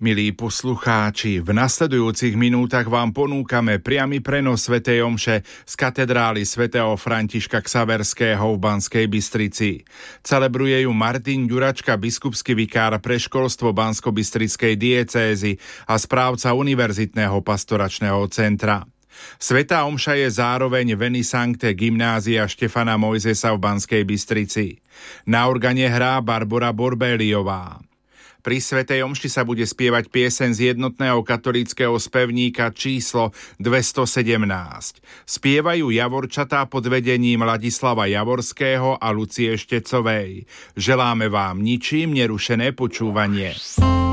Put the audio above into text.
Milí poslucháči, v nasledujúcich minútach vám ponúkame priamy prenos svätej omše z katedrály svätého Františka Xaverského v Banskej Bystrici. Celebruje ju Martin Ďuračka, biskupský vikár pre školstvo Banskobystrickej diecézy a správca Univerzitného pastoračného centra. Svätá omša je zároveň Veni Sancte gymnázia Štefana Mojzesa v Banskej Bystrici. Na organe hrá Barbora Borbéliová. Pri svätej omši sa bude spievať pieseň z jednotného katolíckeho spevníka číslo 217. Spievajú javorčatá pod vedením Ladislava Javorského a Lucie Štecovej. Želáme vám ničím nerušené počúvanie.